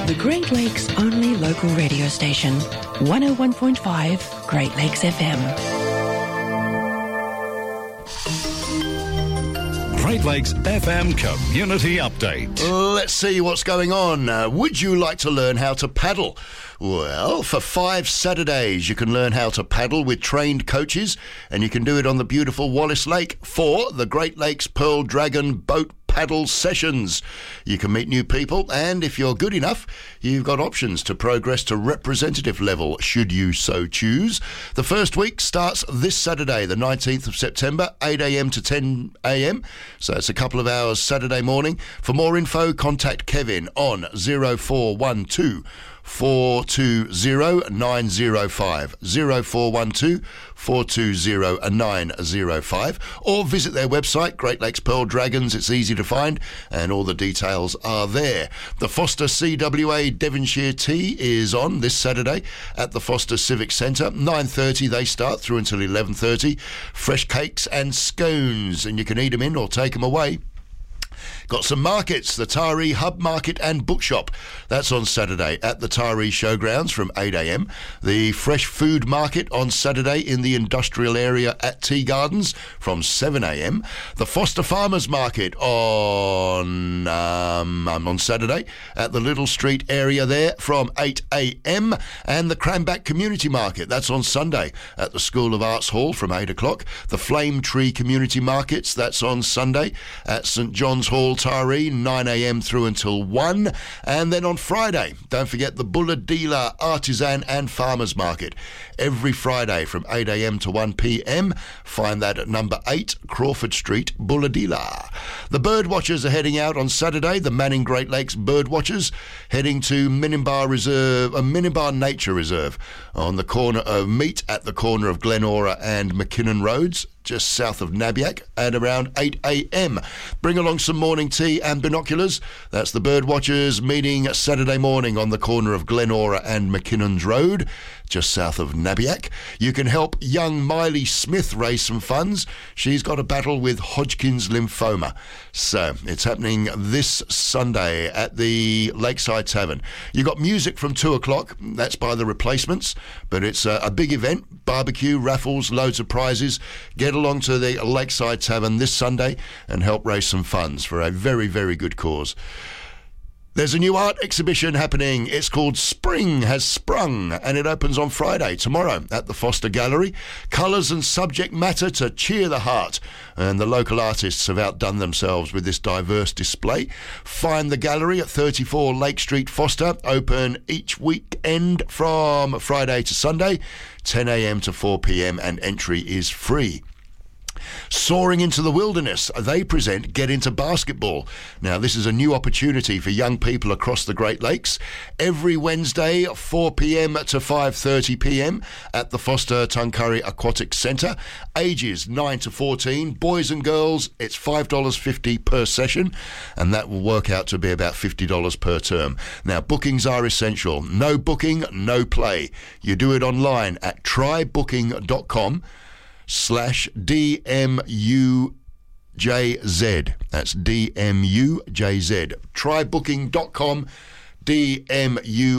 The Great Lakes' only local radio station, 101.5 Great Lakes FM. Great Lakes FM Community Update. Let's see what's going on. Would you like to learn how to paddle? Well, for 5 Saturdays, you can learn how to paddle with trained coaches, and you can do it on the beautiful Wallace Lake for the Great Lakes Pearl Dragon Boat Paddle Sessions. You can meet new people, and if you're good enough, you've got options to progress to representative level, should you so choose. The first week starts this Saturday, the 19th of September, 8 a.m. to 10 a.m. So it's a couple of hours Saturday morning. For more info, contact Kevin on 0412 420 905, 0412 420 905, or visit their website, Great Lakes Pearl Dragons. It's easy to find, and all the details are there. The Foster CWA Devonshire Tea is on this Saturday at the Foster Civic Centre. 9:30 they start through until 11:30. Fresh cakes and scones, and you can eat them in or take them away. Got some markets, the Taree Hub Market and Bookshop. That's on Saturday at the Taree Showgrounds from 8 a.m. The Fresh Food Market on Saturday in the industrial area at Tea Gardens from 7 a.m. The Foster Farmers Market on Saturday at the Little Street area there from 8 a.m. And the Cranback Community Market, that's on Sunday at the School of Arts Hall from 8 o'clock. The Flame Tree Community Markets, that's on Sunday at St John's Hall, Taree, 9 a.m. through until 1. And then on Friday, don't forget the Bulahdelah Artisan and Farmers Market. Every Friday from 8 a.m. to 1 p.m. Find that at number 8 Crawford Street, Bulahdelah. The Birdwatchers are heading out on Saturday. The Manning Great Lakes Birdwatchers heading to Minimbar Nature Reserve on the corner of Meet at the corner of Glenora and McKinnon Roads, just south of Nabiac, at around 8 a.m. Bring along some morning tea and binoculars. That's the Birdwatchers meeting Saturday morning on the corner of Glenora and McKinnon's Road, just south of Nabiac. You can help young Miley Smith raise some funds. She's got a battle with Hodgkin's lymphoma. So it's happening this Sunday at the Lakeside Tavern. You got music from 2 o'clock. That's by The Replacements, but it's a big event. Barbecue, raffles, loads of prizes. Get along to the Lakeside Tavern this Sunday and help raise some funds for a very, very good cause. There's a new art exhibition happening. It's called Spring Has Sprung, and it opens on Friday, tomorrow, at the Foster Gallery. Colours and subject matter to cheer the heart, and the local artists have outdone themselves with this diverse display. Find the gallery at 34 Lake Street, Foster, open each weekend from Friday to Sunday, 10 a.m. to 4 p.m, and entry is free. Soaring into the Wilderness, they present Get Into Basketball. Now, this is a new opportunity for young people across the Great Lakes. Every Wednesday, 4 p.m. to 5:30 p.m. at the Foster Tuncurry Aquatic Centre. Ages 9 to 14, boys and girls, it's $5.50 per session, and that will work out to be about $50 per term. Now, bookings are essential. No booking, no play. You do it online at trybooking.com/DMUJZ. That's DMUJZ. Trybooking.com DMU